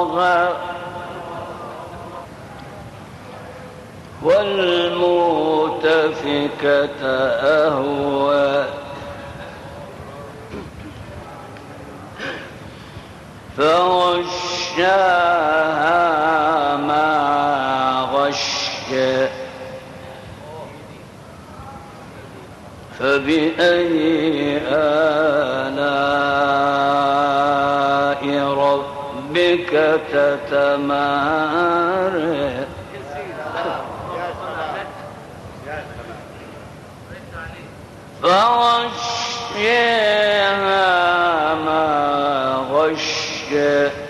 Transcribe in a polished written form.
والمؤتفكة أهوى فغشاها ما غشى فبأي آلاء ربك تتمارى فغشاها ما غشى